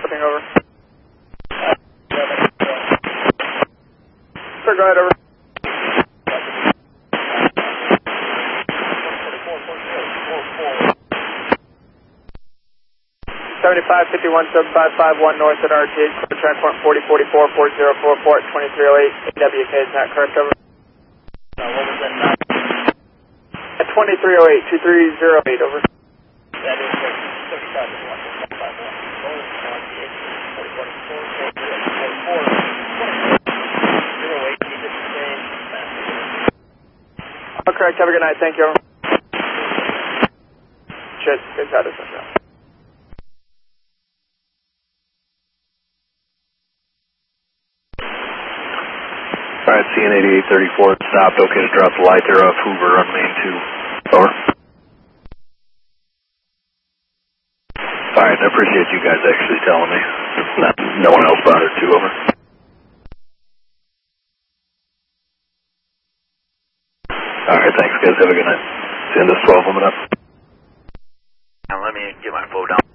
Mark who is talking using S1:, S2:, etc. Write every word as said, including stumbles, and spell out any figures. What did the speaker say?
S1: Nothing over. Sir, go ahead, over. seventy-five fifty-one seven five five one north at R T H, clear transport forty forty-four four zero four four at twenty-three oh eight. A W K is not correct, over.
S2: Uh, what was that nine?
S1: At twenty-three oh eight, two three oh eight, over.
S2: That is seventy-five fifty-one seven five five one. North at R T H, forty forty-four four zero eight. Keep it the same.
S1: All correct, have a good night, thank you, over. Shit, it's out of central.
S3: Alright, C N eighty-eight thirty-four stopped, okay to drop the light there off Hoover on main two. Over. Alright, I appreciate you guys actually telling me. Not, no one else bothered to, over. Alright, thanks guys, have a good night. Send us twelve coming up.
S2: Now let me get my flow down.